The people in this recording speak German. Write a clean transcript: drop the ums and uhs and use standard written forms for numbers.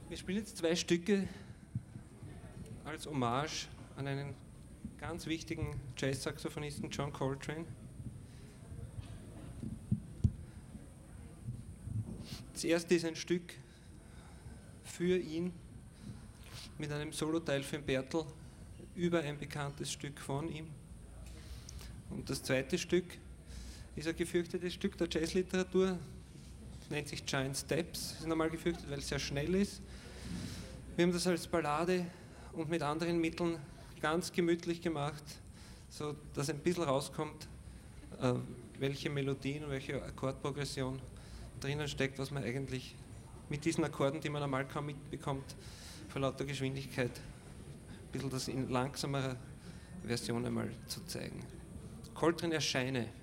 Wir spielen jetzt zwei Stücke als Hommage an einen ganz wichtigen Jazz-Saxophonisten, John Coltrane. Das erste ist ein Stück für ihn mit einem Soloteil für den Bertel über ein bekanntes Stück von ihm. Und das zweite Stück ist ein gefürchtetes Stück der Jazzliteratur, nennt sich Giant Steps, ist normal gefürchtet, weil es sehr schnell ist. Wir haben das als Ballade und mit anderen Mitteln ganz gemütlich gemacht, so dass ein bisschen rauskommt, welche Melodien und welche Akkordprogression drinnen steckt, was man eigentlich mit diesen Akkorden, die man normal kaum mitbekommt, vor lauter Geschwindigkeit, ein bisschen das in langsamerer Version einmal zu zeigen. Coltrane erscheine.